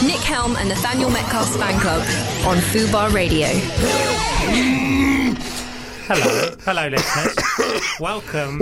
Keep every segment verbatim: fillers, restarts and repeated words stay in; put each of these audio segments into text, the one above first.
Nick Helm and Nathaniel Metcalf's fan club on Fubar Radio. Hello, hello, listeners. Welcome,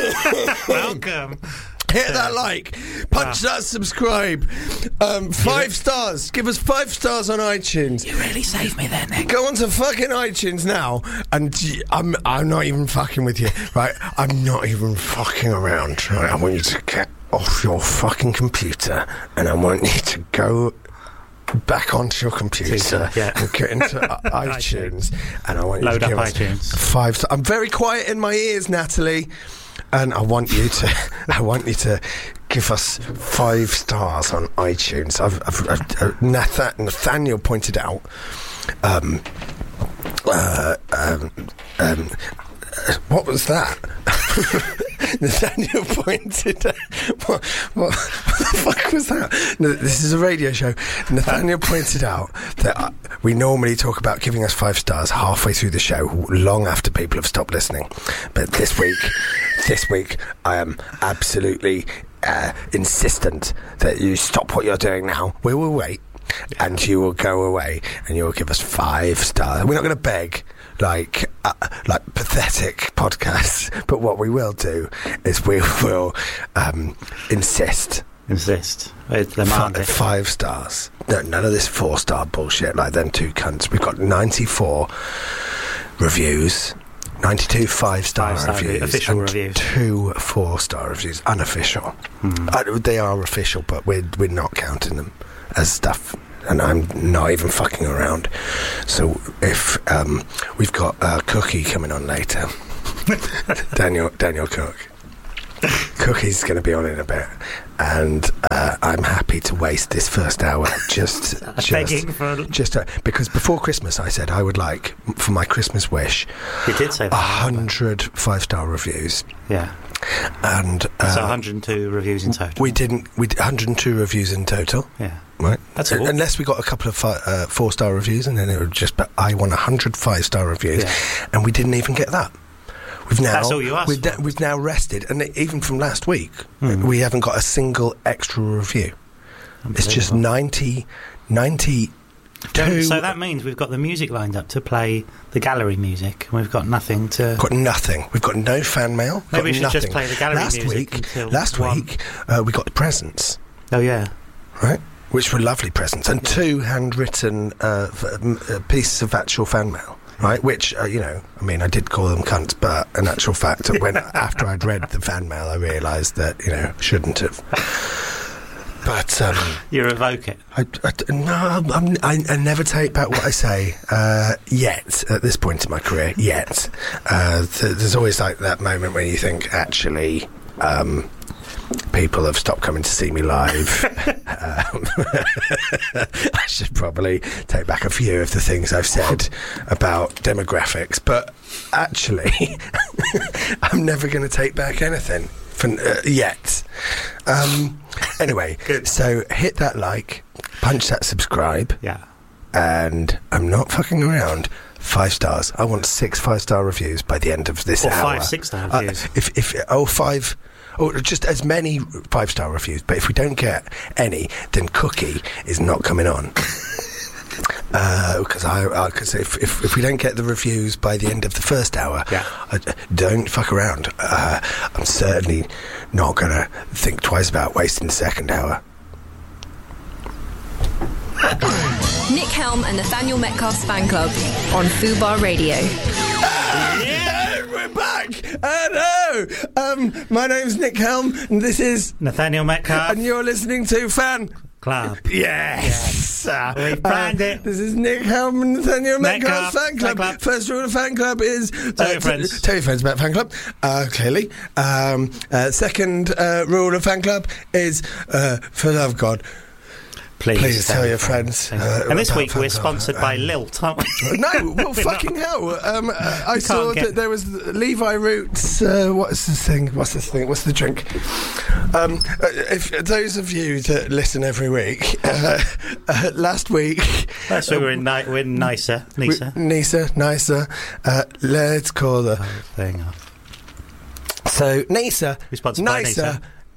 welcome. Hit that like, punch that subscribe, um, five stars. Give us five stars on iTunes. You really saved me there, Nick. Go on to fucking iTunes now, and I'm I'm not even fucking with you, right? I'm not even fucking around. Right? I want you to get off your fucking computer, and I want you to go back onto your computer yeah. and get into iTunes, and I want you Load to give up us iTunes. five stars. I'm very quiet in my ears, Natalie. And I want you to, I want you to give us five stars on iTunes. I've, I've, I've uh, Nath- Nathaniel pointed out. Um, uh, um, um, uh, what was that? Nathaniel pointed out. What, what, what the fuck was that? No, this is a radio show. Nathaniel pointed out that uh, we normally talk about giving us five stars halfway through the show, long after people have stopped listening. But this week, this week, I am absolutely uh, insistent that you stop what you're doing now. We will wait, and you will go away, and you will give us five stars. We're not going to beg like uh, like pathetic podcasts, but what we will do is we will um, insist. Insist. Demand Five, it. five stars. No, none of this four-star bullshit like them two cunts. We've got ninety-four reviews, ninety-two five-star Five-star reviews, official and reviews. two four-star reviews, unofficial. Hmm. Uh, they are official, but we're we're not counting them as stuff. And I'm not even fucking around. So if um, we've got uh, Cookie coming on later, Daniel Daniel Cook. Cookie's going to be on in a bit, and uh, I'm happy to waste this first hour just just, Begging for... just uh, because before Christmas I said I would like for my Christmas wish You did say a that. hundred five star reviews, Yeah. and uh, So one hundred and two reviews in total. we didn't. We did one hundred and two reviews in total. Yeah. Right, That's all. Unless we got a couple of fi- uh, four-star reviews, and then it would just. But I want a hundred five-star reviews, Yeah. and we didn't even get that. We've now. That's all you asked we've, for. na- we've now rested, and even from last week, Hmm. we haven't got a single extra review. It's just Unbelievable. ninety, ninety-two. So that means we've got the music lined up to play the gallery music, and we've got nothing to... Got nothing. We've got no fan mail. Maybe got we should nothing. just play the gallery last music week, until Last one. week, uh, we got the presents, Oh, yeah. right? Which were lovely presents, and two handwritten uh, f- m- uh, pieces of actual fan mail. Right, which uh, you know, I mean, I did call them cunts, but in actual fact, when after I'd read the fan mail, I realised that you know shouldn't have. But um, You revoke it. I, I, no, I'm, I, I never take back what I say uh, yet. At this point in my career, yet uh, th- there's always like that moment when you think, actually. Um, People have stopped coming to see me live. um, I should probably take back a few of the things I've said about demographics, but actually, I'm never going to take back anything for, uh, yet. Um, anyway, Good. So hit that like, punch that subscribe, Yeah. and I'm not fucking around. Five stars. I want six five-star reviews by the end of this Or hour. five six-star Uh, reviews. if if oh five. Or just as many five-star reviews, but if we don't get any, then Cookie is not coming on. Because I, because if, if if we don't get the reviews by the end of the first hour, Yeah. I, don't fuck around. Uh, I'm certainly not going to think twice about wasting the second hour. Nick Helm and Nathaniel Metcalf's fan club on Fubar Radio. Yeah, we're back. Hello. Um, my name's Nick Helm, and this is, Nathaniel Metcalf. and you're listening to Fan. Club. Yes. Uh, We've planned uh, it. This is Nick Helm and Nathaniel Metcalf's Metcalf, fan club. fan club. First rule of fan club is uh, Tell your t- friends. Tell your friends about fan club. Uh, clearly. Um, uh, second uh, rule of fan club is, uh, for the love of God, Please, please tell your friends. Uh, and this about week fan we're club. sponsored by Um, Lilt, aren't we? No, well, We're fucking not. hell. Um, uh, I We saw can't get- that there was Levi Roots. Uh, what's this thing? What's this thing? What's the drink? Um, uh, if those of you that listen every week, uh, uh, last week. That's why we're in ni- we're nicer, nicer. Nisa, nicer. Uh, let's call her. Thing off. So, Nisa, We're sponsored by nicer, Nisa.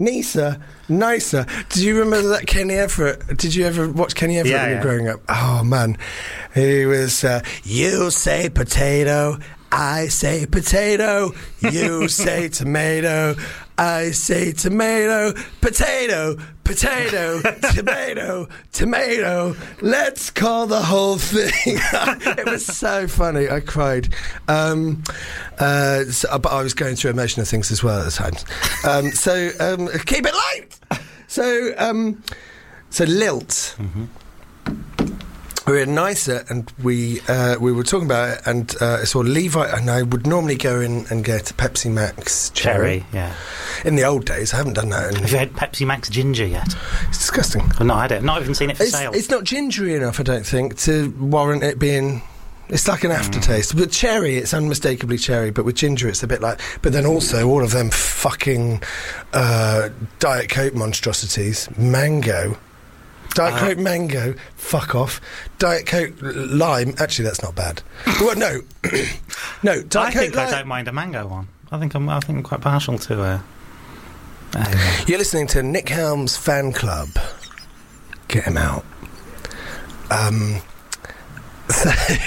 Nisa, nicer. Did you remember that Kenny Everett? Did you ever watch Kenny Everett Yeah, when you yeah. were growing up? Oh, man. He was, uh, you say potato, I say potato, you say tomato, I say tomato, potato, potato, tomato, tomato. Let's call the whole thing. It was so funny. I cried. Um, uh, so, but I was going through emotional things as well at the time. Um, so um, keep it light. So um, so Lilt. Mm-hmm. We were nicer, and we uh, we were talking about it, and uh, I saw Levi, and I would normally go in and get a Pepsi Max cherry. Cherry, yeah. In the old days, I haven't done that. In, Have you had Pepsi Max Ginger yet? it's disgusting. I've not had it. Not even seen it for It's, sale. it's not gingery enough, I don't think, to warrant it being. It's like an aftertaste. With cherry, it's unmistakably cherry, but with ginger, it's a bit like. But then also, all of them fucking uh, Diet Coke monstrosities. Mango. Diet Uh, Coke mango, fuck off. Diet Coke lime, actually, that's not bad. Well, no, no. Diet I Coke think I lime. don't mind a mango one. I think I'm. I think I'm quite partial to. Uh, uh, You're listening to Nick Helm's Fan Club. Get him out. Um. So,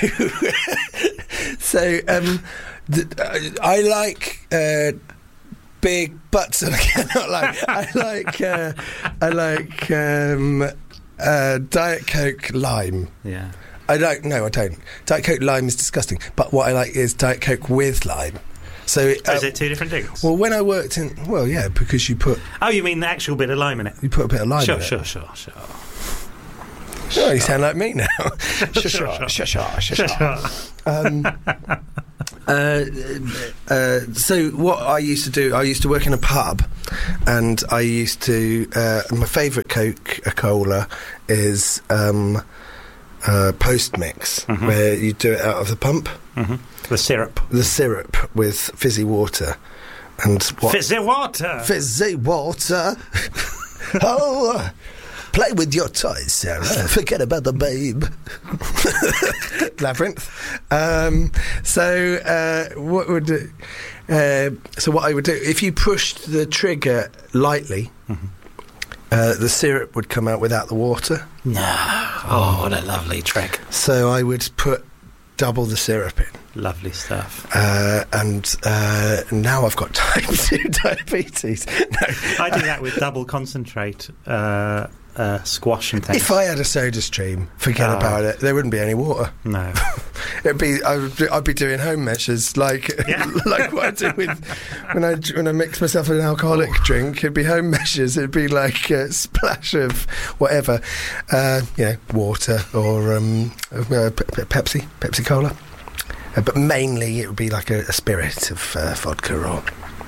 so um, th- I like. Uh, Big butts, and I cannot like. I like. Uh, I like um, uh, Diet Coke lime. yeah. I like. No, I don't. Diet Coke lime is disgusting. But what I like is Diet Coke with lime. So, Oh, uh, is it two different things? well, when I worked in, well, yeah, because you put oh, you mean the actual bit of lime in it? you put a bit of lime Sure, in it. sure, sure, sure. Oh, you sound like me now. Sure, sure, sure, sure, sure, sure. Um, uh, uh, so what I used to do, I used to work in a pub, and I used to. Uh, my favourite Coca-Cola is um, uh, post mix, Mhm. where you do it out of the pump, Mm-hmm. The syrup. the syrup with fizzy water, and what Fizzy water. fizzy water. Oh. Play with your toys, Sarah. Forget about the babe. Labyrinth. Um, so, uh, what would it, uh, so what I would do if you pushed the trigger lightly, Mhm. uh, the syrup would come out without the water. No. Oh, what a lovely trick. So I would put double the syrup in. Lovely stuff. Uh, and uh, now I've got type two diabetes. No. I do that with double concentrate uh, uh, squash and things. If I had a soda stream, forget Oh. about it. There wouldn't be any water. No. It'd be I would be, I'd be doing home measures like Yeah. like what I do with when I when I mix myself an alcoholic drink. It'd be home measures. It'd be like a splash of whatever, uh, you know, water or um, uh, pe- pe- Pepsi, Pepsi Cola. Uh, but mainly it would be like a, a spirit of uh, vodka or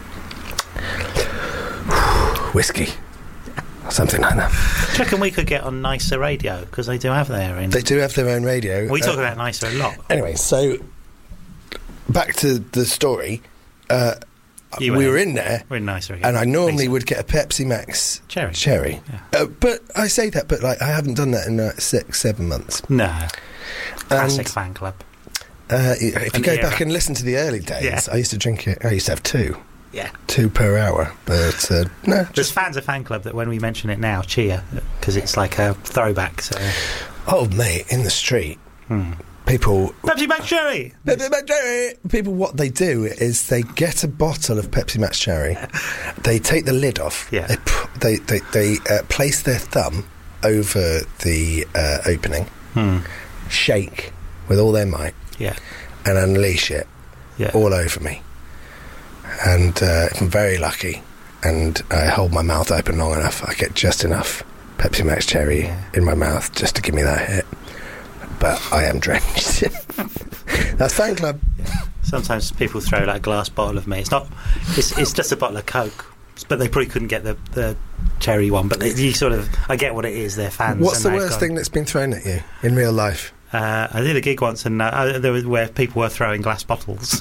whiskey. Something like that. Do you reckon we could get on Nicer Radio? Because they do have their in. They do have their own radio. We talk Uh, about Nicer a lot. Anyway, so back to the story. Uh, You we were were in. in there, We're in Nicer again. and I normally Nicer. would get a Pepsi Max Cherry. cherry. Yeah. Uh, but I say that, but like I haven't done that in uh, six, seven months. No. Classic And fan club. uh, if you An go era. back and listen to the early days, Yeah. I used to drink it. I used to have two, Yeah. two per hour. But uh, no, There's just fans of fan club that when we mention it now cheer because it's like a throwback. So. oh mate, in the street, Hmm. people. Pepsi Max Cherry! Pepsi Max Cherry. People, what they do is they get a bottle of Pepsi Max Cherry, they take the lid off, Yeah. they pu- they they, they uh, place their thumb over the uh, opening, Hmm. shake with all their might, Yeah. and unleash it Yeah. all over me. And uh, if I'm very lucky, and I hold my mouth open long enough, I get just enough Pepsi Max Cherry Yeah. in my mouth just to give me that hit. But I am drenched. That's fan club. Sometimes people throw like a glass bottle of me. It's not. It's, it's just a bottle of Coke, but they probably couldn't get the, the cherry one. But they, you sort of, I get what it is. They're fans. What's and the they've worst gone- thing that's been thrown at you in real life? Uh, I did a gig once, and uh, there was where people were throwing glass bottles.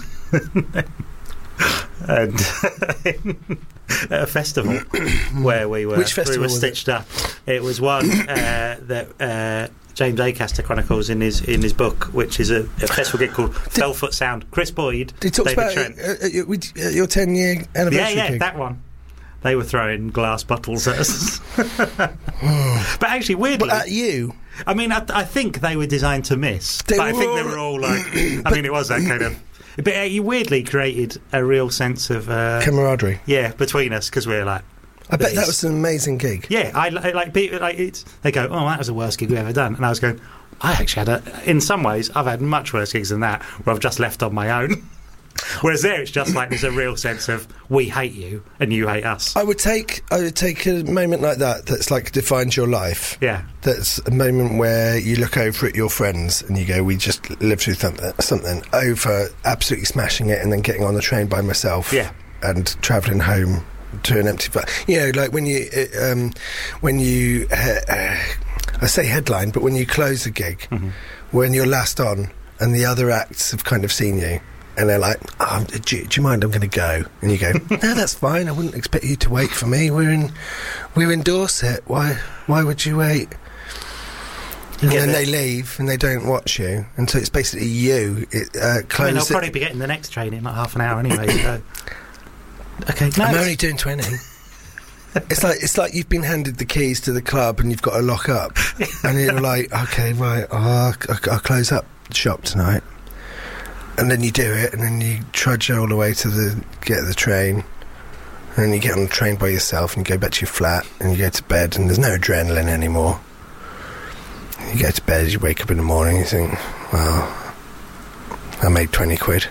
And at a festival where we were, Which festival we were was it? stitched up. It was one uh, that uh, James Acaster chronicles in his in his book, which is a, a festival gig called Fellfoot Sound. Chris Boyd, He talks David about Trent. it, uh, uh, your- with, uh, your ten-year Yeah, anniversary yeah, gig. that one. they were throwing glass bottles at us. But actually, weirdly, But at you, I mean, I, I think they were designed to miss. They but I were think all- they were all like. I mean, it was that kind of. But uh, you weirdly created a real sense of uh, camaraderie. yeah between us because we were like. I bet This. that was an amazing gig. Yeah, I, I like people like it's. They go, "Oh, that was the worst gig we've ever done," and I was going, "I actually had a." In some ways, I've had much worse gigs than that, where I've just left on my own. Whereas there, it's just like there's a real sense of we hate you and you hate us. I would take I would take a moment like that that's like defines your life. Yeah, That's a moment where you look over at your friends and you go, we just lived through something, something over absolutely smashing it and then getting on the train by myself. Yeah. And travelling home to an empty flat. You know, like when you, uh, um, when you, uh, uh, I say headline, but when you close a gig, mm-hmm. when you're last on and the other acts have kind of seen you. And they're like, oh, do, you, do you mind? I'm going to go. And you go, no, that's fine. I wouldn't expect you to wait for me. We're in, we're in Dorset. Why, why would you wait? And get then there. they leave and they don't watch you, and so it's basically you. It uh, I mean, I'll closes. probably be getting the next train in like half an hour anyway. So. Okay, no, I'm it's- only doing twenty. It's like it's like you've been handed the keys to the club and you've got to lock up, and you're like, okay, right, oh, I'll, I'll close up shop tonight. And then you do it, and then you trudge all the way to the get the train, and then you get on the train by yourself, and you go back to your flat, and you go to bed, and there's no adrenaline anymore. You go to bed, you wake up in the morning, you think, well, I made twenty quid.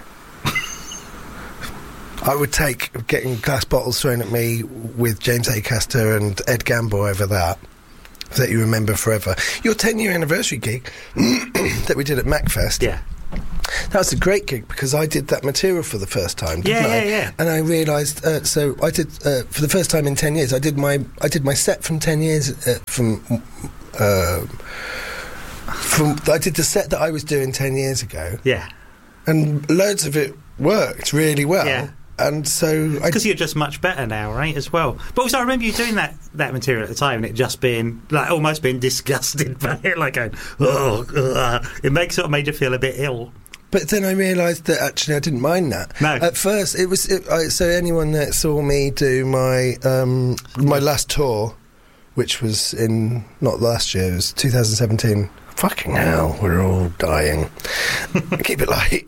I would take getting glass bottles thrown at me with James Acaster and Ed Gamble over that, that you remember forever. Your ten-year anniversary gig that we did at MacFest. yeah, That was a great gig because I did that material for the first time, didn't Yeah, I? yeah, yeah. And I realised, uh, so I did uh, for the first time in ten years. I did my I did my set from ten years uh, from uh, from. I did the set that I was doing ten years ago, yeah. and loads of it worked really well. Yeah. And so I Because you're just much better now, right? As well. But also, I remember you doing that, that material at the time, and it just being like almost being disgusted by it, like going, oh, ugh. It makes sort of made you feel a bit ill. But then I realised that actually I didn't mind that. No. At first, it was it, I, so anyone that saw me do my um, my last tour, which was in not last year, it was two thousand seventeen. Fucking hell, we're all dying. Keep it light.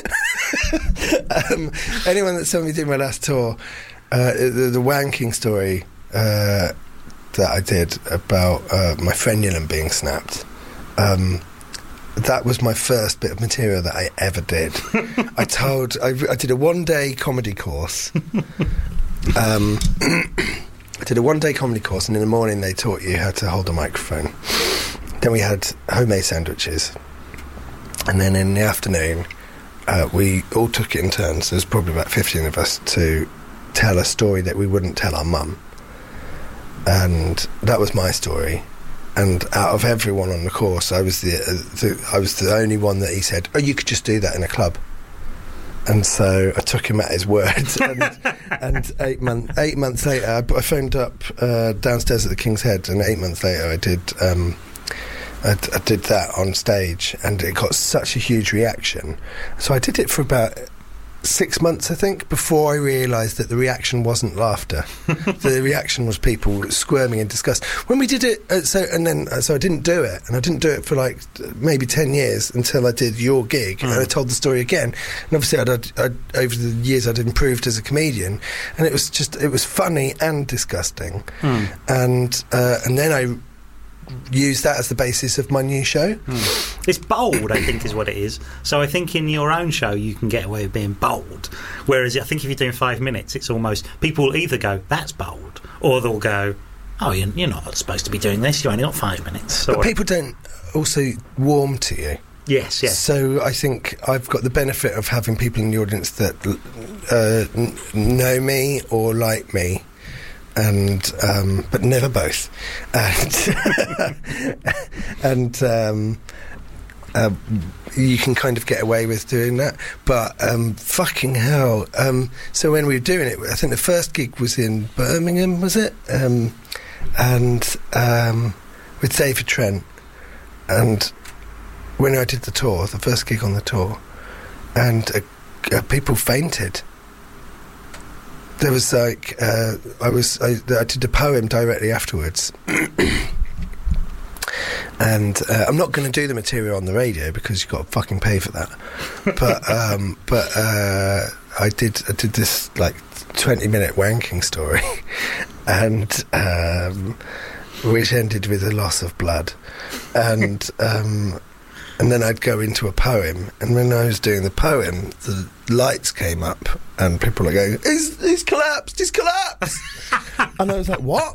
um, anyone that saw me do my last tour, uh, the, the wanking story uh, that I did about uh, my frenulum being snapped. Um, That was my first bit of material that I ever did. I told, I, I did a one-day comedy course. Um, I did a one-day comedy course, and in the morning they taught you how to hold a microphone. Then we had homemade sandwiches, and then in the afternoon uh, we all took it in turns. There's probably about fifteen of us to tell a story that we wouldn't tell our mum, and that was my story. And out of everyone on the course, I was the, uh, the I was the only one that he said, "Oh, you could just do that in a club." And so I took him at his word. And, and eight month eight months later, I, I phoned up uh, downstairs at the King's Head, and eight months later, I did um, I, d- I did that on stage, and it got such a huge reaction. So I did it for about six months, I think, before I realised that the reaction wasn't laughter. The reaction was people squirming in disgust. When we did it, uh, so and then uh, so I didn't do it, and I didn't do it for like maybe ten years until I did your gig, mm. and I told the story again. And obviously, I'd, I'd, I'd, over the years, I'd improved as a comedian, and it was just it was funny and disgusting. Mm. And uh, and then I use that as the basis of my new show. Hmm. It's bold, I think, is what it is. So I think in your own show you can get away with being bold, whereas I think if you're doing five minutes, it's almost people will either go that's bold, or they'll go, oh, you're, you're not supposed to be doing this, you only got five minutes. But people don't also warm to you. Yes, yes. So I think I've got the benefit of having people in the audience that uh, n- know me or like me, and um, but never both, and and um, uh, you can kind of get away with doing that. But um, fucking hell! Um, so when we were doing it, I think the first gig was in Birmingham, was it? Um, and um, with David Trent, and when I did the tour, the first gig on the tour, and uh, uh, people fainted. there was like uh, I was I, I did a poem directly afterwards. And uh, I'm not going to do the material on the radio because you've got to fucking pay for that. But um, but uh, I did I did this like twenty minute wanking story, and um, which ended with a loss of blood, and um, and then I'd go into a poem. And when I was doing the poem, the lights came up, and people were going, "He's he's collapsed! He's collapsed!" And I was like, "What?"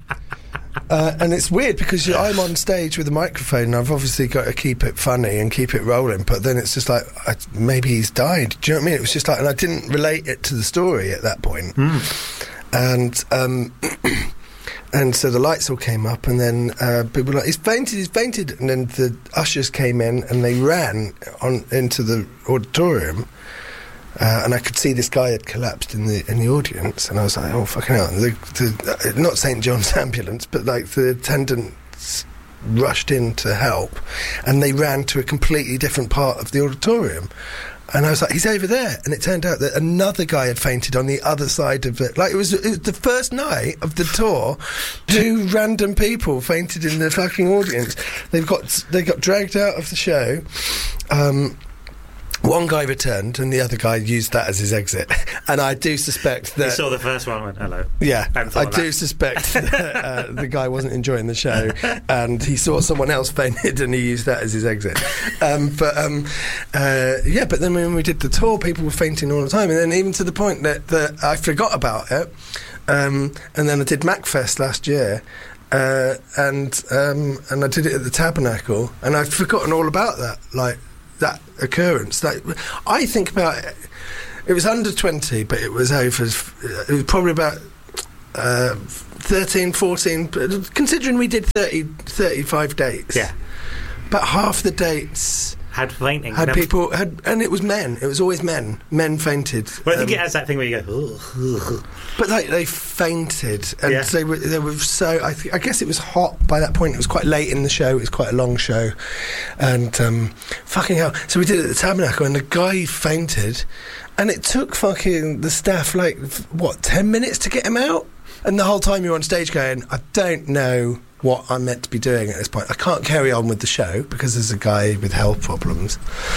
Uh, and it's weird because you know, I'm on stage with a microphone and I've obviously got to keep it funny and keep it rolling, but then it's just like, I, maybe he's died. Do you know what I mean? It was just like, and I didn't relate it to the story at that point. Mm. And um, and so the lights all came up, and then uh, people were like, he's fainted, he's fainted. And then the ushers came in and they ran on into the auditorium. Uh, and I could see this guy had collapsed in the in the audience, and I was like, "Oh fucking hell!" The, the, uh, not Saint John's ambulance, but like the attendants rushed in to help, and they ran to a completely different part of the auditorium. And I was like, "He's over there!" And it turned out that another guy had fainted on the other side of it. Like it was, it was the first night of the tour. Two random people fainted in the fucking audience. They've got they got dragged out of the show. Um, One guy returned, and the other guy used that as his exit. And I do suspect that... You saw the first one and went, hello. Yeah, I do that. suspect that uh, the guy wasn't enjoying the show, and he saw someone else fainted, and he used that as his exit. Um, but, um, uh, yeah, but then when we did the tour, people were fainting all the time, and then even to the point that, that I forgot about it. Um, and then I did MacFest last year, uh, and um, and I did it at the Tabernacle, and I'd forgotten all about that, like... that occurrence. Like, I think about it, it was under twenty, but it was over, it was probably about uh, thirteen, fourteen, considering we did thirty, thirty-five dates. Yeah. But half the dates had fainting. had no. people, had, and it was men, it was always men. Men fainted. Well, I think um, it has that thing where you go, ugh, ugh. But like, they fainted, and Yeah. they were they were so. I, th- I guess it was hot by that point. It was quite late in the show. It was quite a long show, and um, fucking hell. So we did it at the Tabernacle, and the guy fainted, and it took fucking the staff like f- what ten minutes to get him out, and the whole time you're on stage going, I don't know what I'm meant to be doing at this point. I can't carry on with the show because there's a guy with health problems.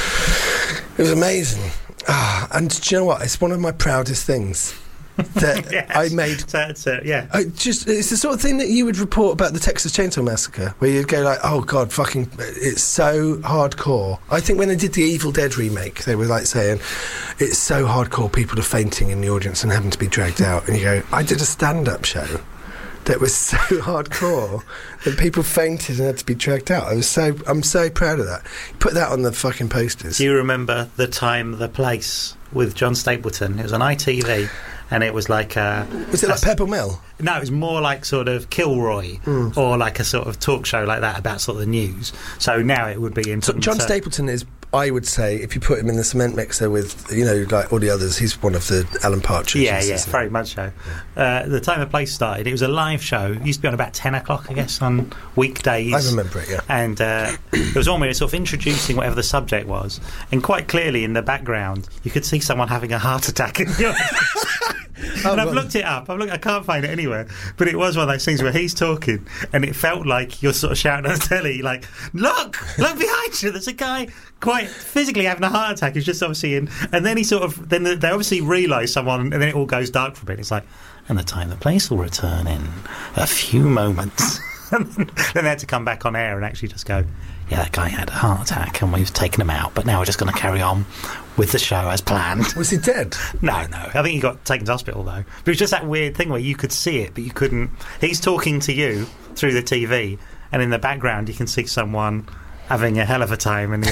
It was amazing. Ah, and do you know what? It's one of my proudest things. That Yes. I made. So, so, yeah. I just it's the sort of thing that you would report about the Texas Chainsaw Massacre, where you'd go like, oh god, fucking it's so hardcore. I think when they did the Evil Dead remake, they were like saying it's so hardcore, people are fainting in the audience and having to be dragged out, and you go, I did a stand-up show that was so hardcore that people fainted and had to be dragged out. I was so I'm so proud of that. Put that on the fucking posters. Do you remember The Time, The Place with John Stapleton? It was on I T V, and it was like a... Was it like Pebble Mill? No, it was more like sort of Kilroy, mm. or like a sort of talk show like that about sort of the news. So now it would be in... So John Stapleton is, I would say, if you put him in the cement mixer with, you know, like all the others, he's one of the Alan Partridge. Yeah, yeah, very much so. Yeah. Uh, the Time and Place started, it was a live show. It used to be on about ten o'clock, I guess, on weekdays. I remember it, yeah. And uh, it was one where it's sort of introducing whatever the subject was. And quite clearly in the background, you could see someone having a heart attack in the audience. Oh, and I've well. looked it up. I've looked, I can't find it anywhere. But it was one of those things where he's talking, and it felt like you're sort of shouting on the telly, like, "Look, look behind you! There's a guy quite physically having a heart attack." He's just obviously in, and then he sort of, then they obviously realise someone, and then it all goes dark for a bit. It's like, and the time, the place will return in a few moments. And then, then they had to come back on air and actually just go, yeah, that guy had a heart attack and we've taken him out, but now we're just going to carry on with the show as planned. Was he dead? No, no. I think he got taken to hospital, though. But it was just that weird thing where you could see it, but you couldn't... He's talking to you through the T V, and in the background you can see someone having a hell of a time in the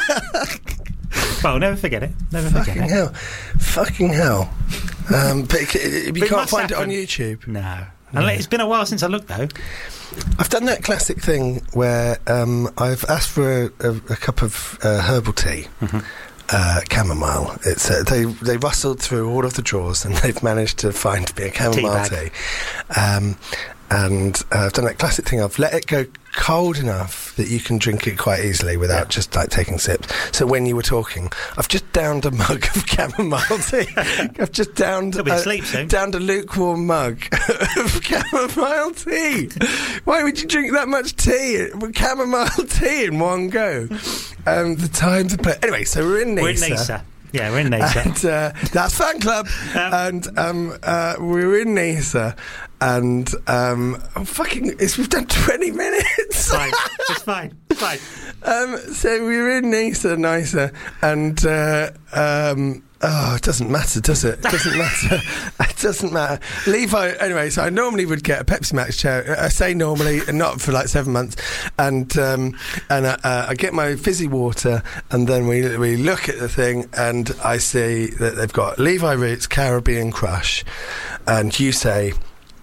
audience. Well, never forget it. Never forget Fucking it. hell. Fucking hell. Um, but it, it, you But it can't must find happen. it on YouTube. No. And it's been a while since I looked, though. I've done that classic thing where um, I've asked for a, a, a cup of uh, herbal tea, mm-hmm. uh, chamomile. It's uh, they they rustled through all of the drawers and they've managed to find me a chamomile tea. tea. Um, and uh, I've done that classic thing. I've let it go cold enough that you can drink it quite easily without Yeah. just like taking sips. So when you were talking, I've just downed a mug of chamomile tea. I've just downed You'll be a, asleep soon. downed a lukewarm mug of chamomile tea. Why would you drink that much tea? Chamomile tea in one go. Um, the time to play. Anyway, so we're in Nisa. We're in Nisa. Yeah, we're in Nisa. And uh, that's fan club. Um, and um, uh, we were in Nisa, and um, oh, fucking, it's, we've done twenty minutes. Fine. It's fine. It's fine. um, so we were in Nisa, Nisa, and uh, um, oh, it doesn't matter, does it? It doesn't matter. It doesn't matter. Levi. Anyway, so I normally would get a Pepsi Max chair. I say normally, and not for like seven months. And um, and uh, uh, I get my fizzy water, and then we we look at the thing, and I see that they've got Levi Roots Caribbean Crush, and you say,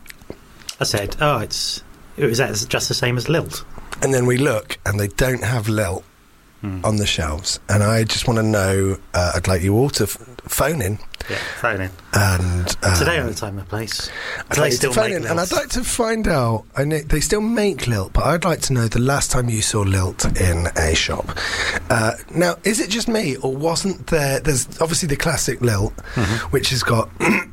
I said, oh, it's is that just the same as Lilt? and then we look, and they don't have Lilt Hmm. on the shelves, and I just want to know. Uh, I'd like you all to f- phone in. Yeah, phone in. And um, Today on the time and place. I'd Do like they you still to phone make in, and I'd Lilts? like to find out. I know they still make Lilt, but I'd like to know the last time you saw Lilt in a shop. Uh, now, is it just me, or wasn't there? There's obviously the classic Lilt, Mm-hmm. which has got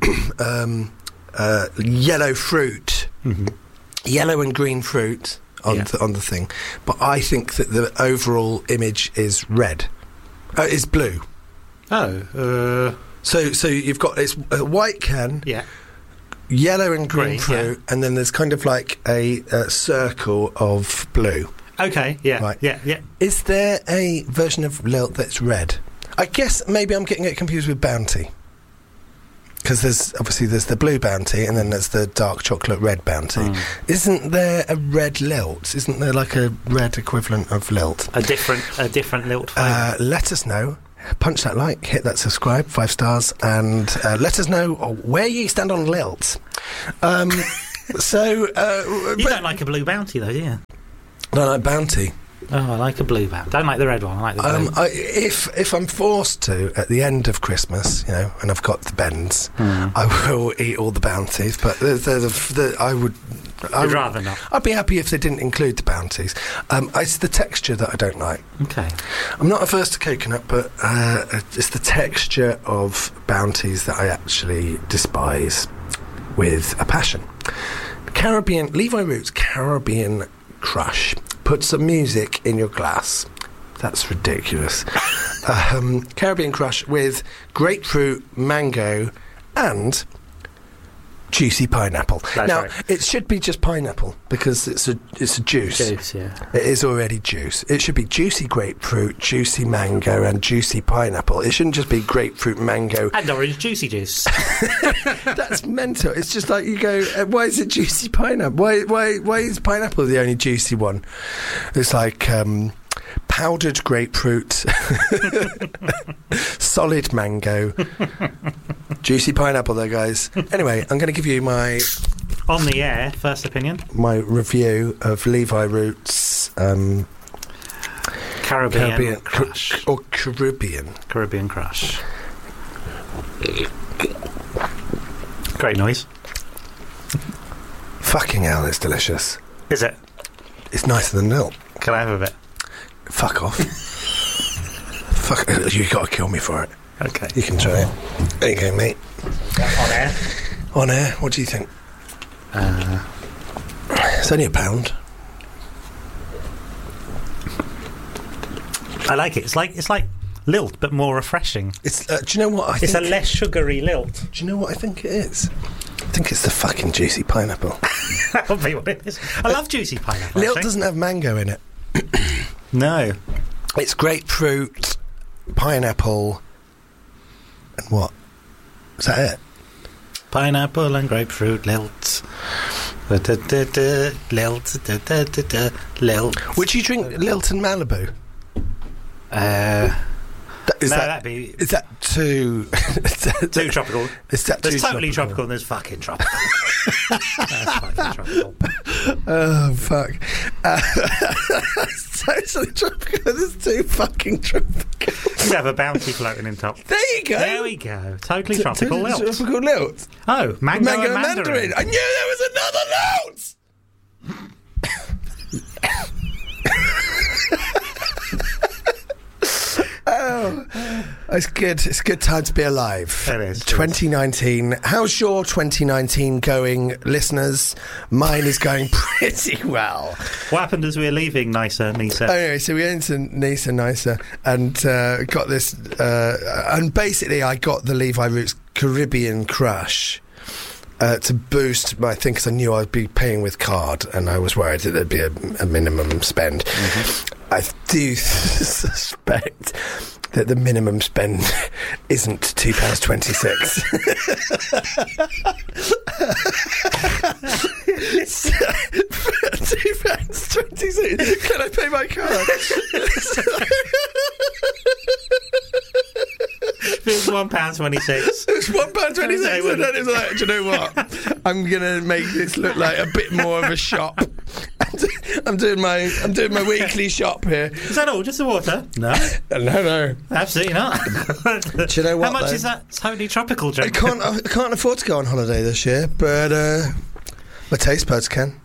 um, uh, yellow fruit, Mhm. yellow and green fruit on Yeah. the, on the thing. But I think that the overall image is red, uh, is blue. Oh, uh, So, so you've got it's a white can. yeah. Yellow and green Green, fruit, and then there's kind of like a, uh circle of blue. Okay, yeah, Right. yeah, yeah. Is there a version of Lilt that's red? I guess maybe I'm getting it confused with Bounty. Because there's obviously there's the blue Bounty, and then there's the dark chocolate red Bounty. Mm. Isn't there a red Lilt? Isn't there like a red equivalent of Lilt? A different, a different Lilt flavour. Uh, let us know. Punch that like, hit that subscribe, five stars, and uh, let us know where you stand on Lilt. Um, so, uh, you but- don't like a blue Bounty, though, do you? I like Bounty. Oh, I like a blue Bounty. Don't like the red one. I like the blue. Um, I, if if I'm forced to at the end of Christmas, you know, and I've got the bends, Hmm. I will eat all the bounties. But the, the, the, the, I would. I You'd would- rather not. I'd be happy if they didn't include the bounties. Um, it's the texture that I don't like. Okay. I'm not averse to coconut, but uh, it's the texture of bounties that I actually despise with a passion. Caribbean Levi Roots Caribbean Crush. Put some music in your glass. That's ridiculous. um, Caribbean Crush with grapefruit, mango, and juicy pineapple. That's now right. it should be just pineapple because it's a it's a juice. Juice, yeah. It is already juice. It should be juicy grapefruit, juicy mango, and juicy pineapple. It shouldn't just be grapefruit, mango. And orange juicy juice. That's mental. It's just like you go, uh, why is it juicy pineapple? Why, why, why is pineapple the only juicy one? It's like um, powdered grapefruit, solid mango, juicy pineapple. There, guys. Anyway, I'm going to give you my On the air, first opinion. my review of Levi Roots. Um, Caribbean, Caribbean Crush. or Caribbean. Caribbean Crush. Great noise. Fucking hell, it's delicious. Is it? It's nicer than milk. Can I have a bit? Fuck off. Fuck, you got to kill me for it. Okay. You can try it. There you go, mate. On air? On air, what do you think? Uh, It's only a pound. I like it. It's like it's like Lilt, but more refreshing. It's. Uh, do you know what I It's a think? less sugary Lilt. do you know what I think it is? I think it's the fucking juicy pineapple. That'll be what it is. I love juicy pineapple. Lilt actually. doesn't have mango in it. No. It's grapefruit, pineapple, and what? Is that it? Pineapple and grapefruit Lilt. Da, da, da, da, Lilt. Da, da, da, da, Lilt. Would you drink Lilt and Malibu? Uh, That- Is no, that that'd be is that too is that- too tropical. Is that There's too totally tropical and there's fucking tropical. That's fucking tropical. Oh fuck! Uh, totally tropical. There's too fucking tropical. We have a bounty floating in top. There you go. There we go. Totally T- tropical totally Lilt. Tropical Lilt. Oh, mango, Mango and and mandarin. mandarin. I knew there was another Lilt. It's good. It's a good time to be alive. It is. twenty nineteen. How's your twenty nineteen going, listeners? Mine is going pretty well. What happened as we were leaving Nisa, Nisa? Anyway, so we went to Nisa, Nisa, and uh, got this. Uh, and basically, I got the Levi Roots Caribbean Crush. Uh, to boost my thing, because I knew I'd be paying with card, and I was worried that there'd be a, a minimum spend. Mm-hmm. I do suspect that the minimum spend isn't two pounds twenty six. Two pounds twenty six. Can I pay my card? It was one pound twenty six. It was one pound twenty six, and then it was like, do you know what? I'm gonna make this look like a bit more of a shop. I'm doing my I'm doing my weekly shop here. Is that all? Just the water? No, no, no, absolutely not. Do you know what? How much though? is that totally tropical I drink? can't I can't afford to go on holiday this year, but uh, my taste buds can.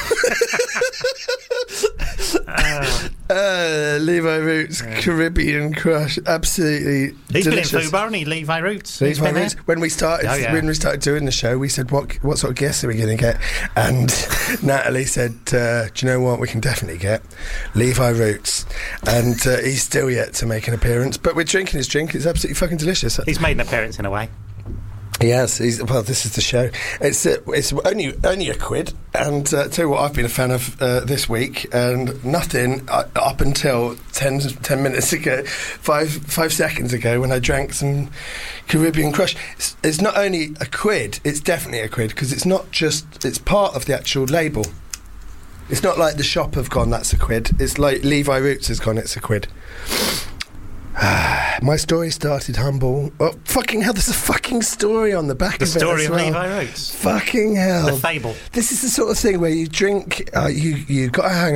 uh, uh, Levi Roots yeah. Caribbean Crush, absolutely He's delicious. been in Fubar, hasn't he? Levi Roots. Levi Roots. When we started, oh, yeah. when we started doing the show, we said, "What what sort of guests are we going to get?" And Natalie said, uh, "Do you know what? We can definitely get Levi Roots." And uh, he's still yet to make an appearance, but we're drinking his drink. It's absolutely fucking delicious. He's made an appearance in a way. Yes, he's, well, this is the show. It's uh, it's only only a quid, and uh, tell you what, I've been a fan of uh, this week, and nothing uh, up until ten, ten minutes ago, five five seconds ago, when I drank some Caribbean Crush. It's, it's not only a quid; it's definitely a quid, because it's not just it's part of the actual label. It's not like the shop have gone, that's a quid. It's like Levi Roots has gone, it's a quid. My story started humble. Oh, fucking hell, there's a fucking story on the back the of it. The story as of well. Levi Roots. Fucking hell. The fable. This is the sort of thing where you drink, uh, you, you got a hangover.